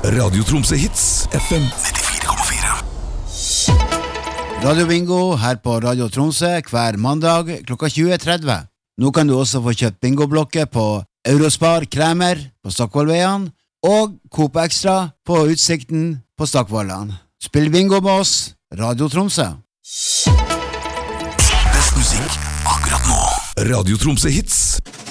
Radio Tromsø Hits, FM 94,4. Radio Bingo her på Radio Tromsø hver mandag klokka 20.30. Nå kan du også få kjøpt bingoblokker på Eurospar Kremer på Stokkvollveien og Coop Extra på Utsikten på Stokkvollan. Spill bingo med oss, Radio Tromsø. Best musikk akkurat nå. Radio Tromsø Hits.